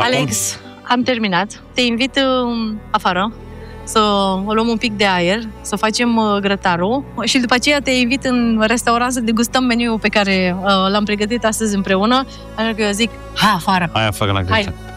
Alex, am terminat. Te invit afară să o luăm un pic de aer, să facem grătarul și după aceea te invit în restaurant să degustăm meniul pe care l-am pregătit astăzi împreună, pentru că eu zic, hai afară! Hai afară la grătar. Hai.